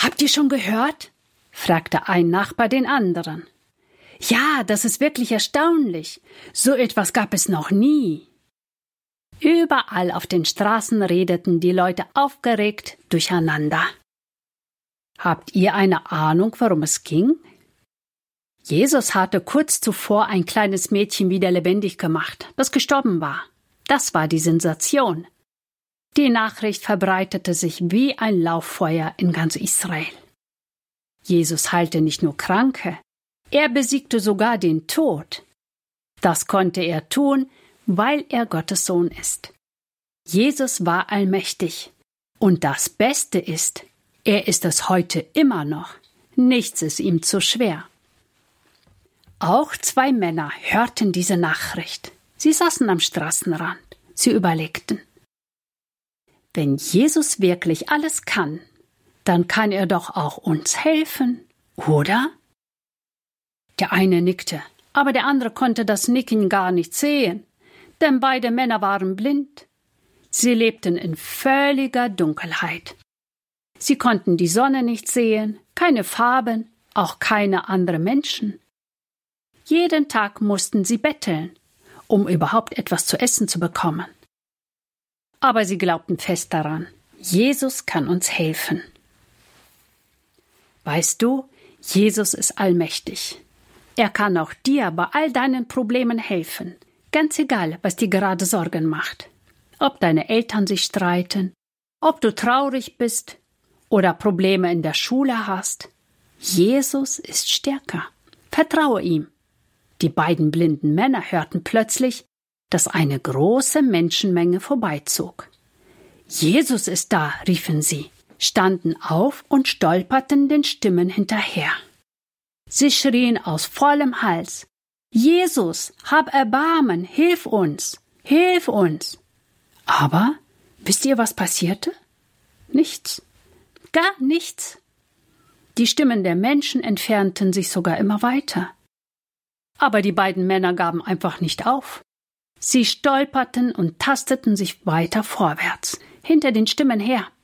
Habt ihr schon gehört?« fragte ein Nachbar den anderen. »Ja, das ist wirklich erstaunlich. So etwas gab es noch nie.« Überall auf den Straßen redeten die Leute aufgeregt durcheinander. Habt ihr eine Ahnung, worum es ging? Jesus hatte kurz zuvor ein kleines Mädchen wieder lebendig gemacht, das gestorben war. Das war die Sensation. Die Nachricht verbreitete sich wie ein Lauffeuer in ganz Israel. Jesus heilte nicht nur Kranke, er besiegte sogar den Tod. Das konnte er tun, weil er Gottes Sohn ist. Jesus war allmächtig. Und das Beste ist, er ist es heute immer noch. Nichts ist ihm zu schwer. Auch 2 Männer hörten diese Nachricht. Sie saßen am Straßenrand. Sie überlegten: Wenn Jesus wirklich alles kann, dann kann er doch auch uns helfen, oder? Der eine nickte, aber der andere konnte das Nicken gar nicht sehen, denn beide Männer waren blind. Sie lebten in völliger Dunkelheit. Sie konnten die Sonne nicht sehen, keine Farben, auch keine anderen Menschen. Jeden Tag mussten sie betteln, um überhaupt etwas zu essen zu bekommen. Aber sie glaubten fest daran, Jesus kann uns helfen. Weißt du, Jesus ist allmächtig. Er kann auch dir bei all deinen Problemen helfen, ganz egal, was dir gerade Sorgen macht. Ob deine Eltern sich streiten, ob du traurig bist oder Probleme in der Schule hast. Jesus ist stärker. Vertraue ihm. Die beiden blinden Männer hörten plötzlich, dass eine große Menschenmenge vorbeizog. »Jesus ist da«, riefen sie, standen auf und stolperten den Stimmen hinterher. Sie schrien aus vollem Hals: »Jesus, hab Erbarmen, hilf uns, hilf uns!« Aber wisst ihr, was passierte? Nichts. Gar nichts. Die Stimmen der Menschen entfernten sich sogar immer weiter. Aber die beiden Männer gaben einfach nicht auf. Sie stolperten und tasteten sich weiter vorwärts, hinter den Stimmen her.